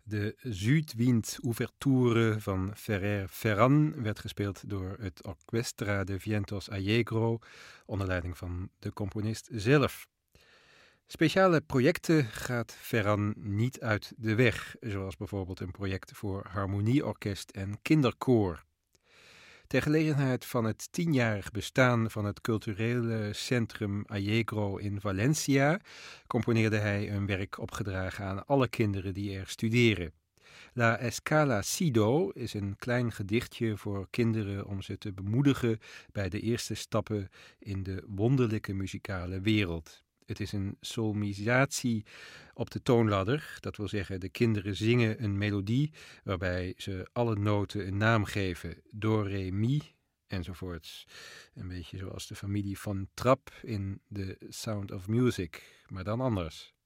De Zuidwind-ouverture van Ferrer Ferran werd gespeeld door het Orquestra de Vientos Allegro onder leiding van de componist zelf. Speciale projecten gaat Ferran niet uit de weg, zoals bijvoorbeeld een project voor harmonieorkest en kinderkoor. Ter gelegenheid van het 10-jarig bestaan van het culturele centrum Allegro in Valencia componeerde hij een werk opgedragen aan alle kinderen die er studeren. La Escala Sido is een klein gedichtje voor kinderen om ze te bemoedigen bij de eerste stappen in de wonderlijke muzikale wereld. Het is een solmisatie op de toonladder, dat wil zeggen de kinderen zingen een melodie waarbij ze alle noten een naam geven, do, re, mi enzovoorts. Een beetje zoals de familie van Trapp in The Sound of Music, maar dan anders.